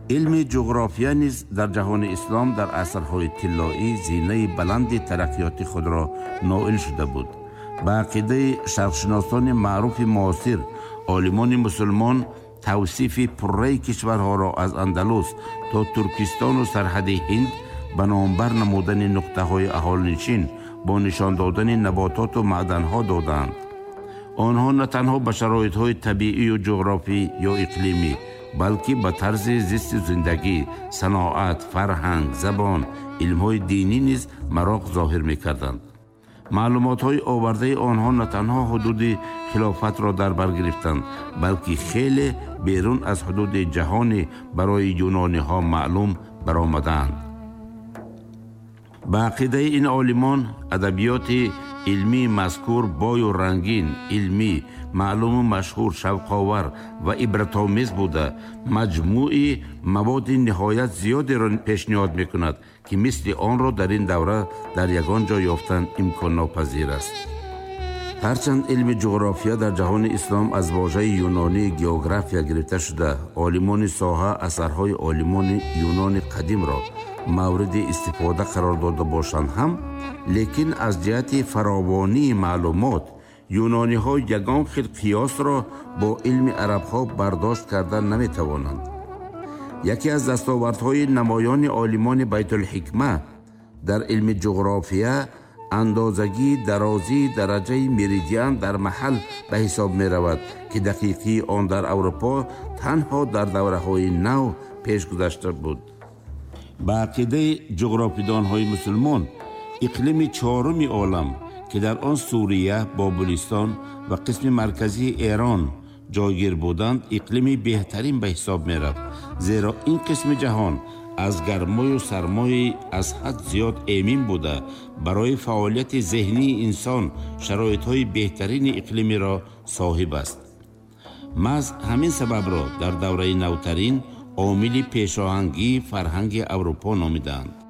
علم جغرافیا نیز در جهان اسلام در عصرهای طلایی زینه بلند ترقیات خود را نائل شده بود. با عقیده شرقشناسان معروف معاصر، عالمان مسلمان توصیف پره کشورها را از اندلس تا ترکستان و سرحد هند به نامبر نمودن نقطه‌های اهالنشین با نشان دادن نباتات و معدن‌ها دادند. آنها نه تنها به شرایط‌های طبیعی و جغرافی یا اقلیمی، بلکه به طرز زیست زندگی، صناعت، فرهنگ، زبان، علم‌های دینی نیز مراق ظاهر می‌کردند. معلومات‌های آورده آنها نه تنها حدود خلافت را در بر گرفتند، بلکه خیلی بیرون از حدود جهان برای یونانی‌ها معلوم برآمدند. با عقیده این عالمان، ادبیات علمی مذکور بای و رنگین، علمی، معلوم و مشهور، شوق‌آور و عبرت‌آمیز بوده، مجموعی مواد نهایت زیادی را پیشنهاد می‌کند که مثل آن را در این دوره در یگان جا یافتن امکان ناپذیر است. هرچند علم جغرافیا در جهان اسلام از واژه یونانی گئوگرافیا گرفته شده، عالمان ساحه اثرهای عالمان یونان قدیم را مورد استفاده قرار داده باشند هم، لیکن از جهت فراوانی معلومات یونانی ها یگان خیل قیاس را با علم عرب ها برداشت کردن نمی توانند. یکی از دستاوردهای نمایان عالمان بیت الحکمه در علم جغرافیا اندازگی درازی درجه مریدیان در محل به حساب می رود که دقیقی آن در اروپا تنها در دوره های نو پیش گذشته بود. با عقیده جغرافیدان های مسلمان، اقلیم چهارم عالم که در آن سوریه، بابلستان و قسم مرکزی ایران جایگیر بودند، اقلیم بهترین به حساب می رفت، زیرا این قسم جهان از گرمای و سرمای از حد زیاد ایمن بوده، برای فعالیت ذهنی انسان شرایط های بهترین اقلیمی را صاحب است. محض همین سبب را در دوره نوترین عامل پیشاهنگی فرهنگ اروپا نامیدند.